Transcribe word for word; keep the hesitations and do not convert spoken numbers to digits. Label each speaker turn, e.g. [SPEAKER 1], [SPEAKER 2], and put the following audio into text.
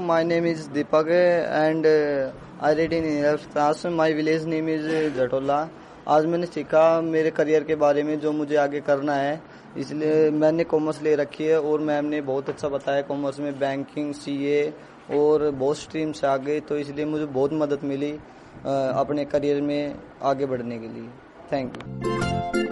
[SPEAKER 1] my name is Deepak and uh, I read in eleventh class. My village name is जटोला. आज मैंने सीखा मेरे career के बारे में जो मुझे आगे करना है, इसलिए मैंने कॉमर्स ले रखी है और मैम ने बहुत अच्छा बताया. कॉमर्स में बैंकिंग, सीए और बहुत स्ट्रीम से आगे, तो इसलिए मुझे बहुत मदद मिली अपने करियर में आगे बढ़ने के लिए. Thank you.